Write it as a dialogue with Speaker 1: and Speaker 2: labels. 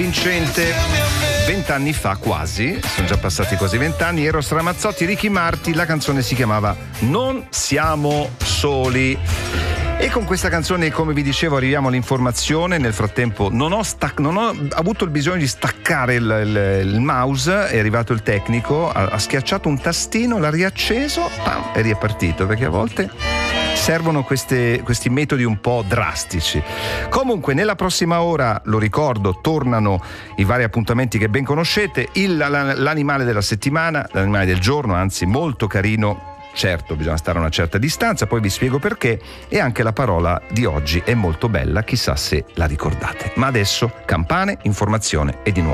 Speaker 1: Vincente. 20 anni fa quasi, sono già passati quasi 20 anni, Eros Ramazzotti, Ricky Martin, la canzone si chiamava Non siamo soli. E con questa canzone, come vi dicevo, arriviamo all'informazione. Nel frattempo non ho avuto il bisogno di staccare il mouse, è arrivato il tecnico, ha schiacciato un tastino, l'ha riacceso, pam, è ripartito, perché a volte servono questi metodi un po' drastici. Comunque nella prossima ora, lo ricordo, tornano i vari appuntamenti che ben conoscete, l'animale della settimana, l'animale del giorno, anzi molto carino. Certo, bisogna stare a una certa distanza, poi vi spiego perché, e anche la parola di oggi è molto bella, chissà se la ricordate. Ma adesso campane, informazione e di nuovo